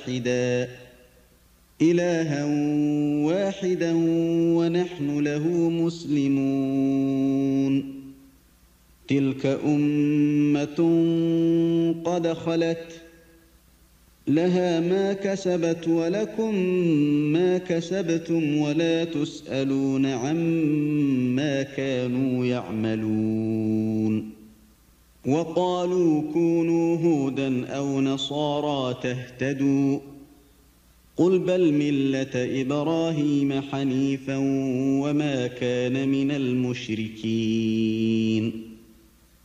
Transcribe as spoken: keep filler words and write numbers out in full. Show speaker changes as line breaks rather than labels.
واحدا إلها واحدا ونحن له مسلمون تلك أمة قد خلت لها ما كسبت ولكم ما كسبتم ولا تسألون عما كانوا يعملون وقالوا كونوا هودا أو نصارى تهتدوا قل بل ملة إبراهيم حنيفا وما كان من المشركين